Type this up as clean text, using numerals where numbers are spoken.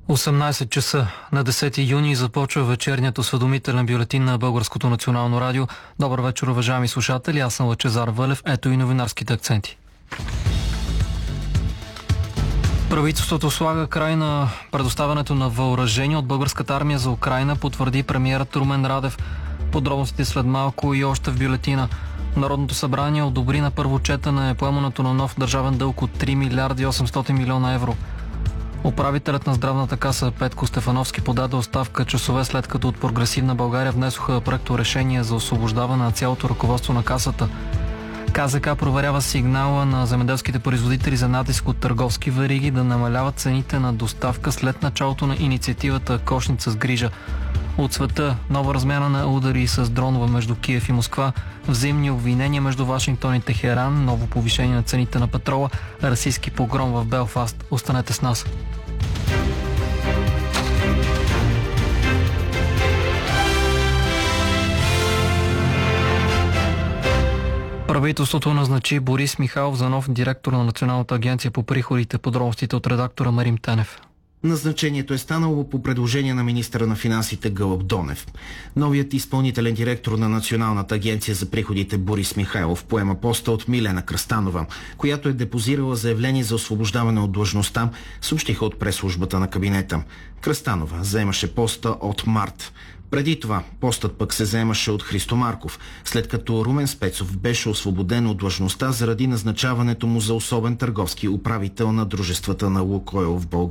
18 часа на 10 юни започва вечерният осведомителен бюлетин на Българското национално радио. Добър вечер, уважаеми слушатели. Аз съм Лъчезар Вълев. Ето и новинарските акценти. Правителството слага край на предоставянето на въоръжение от българската армия за Украйна, потвърди премиерът Румен Радев. Подробностите след малко и още в бюлетина. Народното събрание одобри на първо четене поемането на нов държавен дълг от 3 милиарди 800 милиона евро. Управителят на здравната каса Петко Стефановски подаде оставка часове след като от Прогресивна България внесоха проекторешение за освобождаване на цялото ръководство на касата. КЗК проверява сигнала на земеделските производители за натиск от търговски вериги да намаляват цените на доставка след началото на инициативата Кошница с грижа. От света нова размяна на удари с дронове между Киев и Москва, взаимни обвинения между Вашингтон и Техеран, ново повишение на цените на петрола, расистски погром в Белфаст. Останете с нас. Правителството назначи Борис Михайлов за нов директор на Националната агенция по приходите. Подробностите от редактора Марим Тенев. Назначението е станало по предложение на министъра на финансите Гълъб Донев. Новият изпълнителен директор на Националната агенция за приходите Борис Михайлов поема поста от Милена Кръстанова, която е депозирала заявление за освобождаване от длъжността, съобщиха от пресслужбата на кабинета. Кръстанова заемаше поста от март. Преди това постът пък се заемаше от Христо Марков, след като Румен Спецов беше освободен от длъжността заради назначаването му за особен търговски управител на дружествата на Лукойл в България.